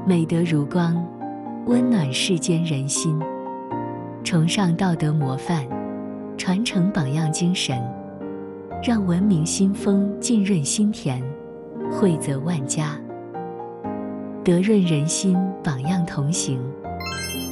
美德如光，温暖世间人心。崇尚道德模范，传承榜样精神，让文明新风浸润心田，惠泽万家。德润人心，榜样同行。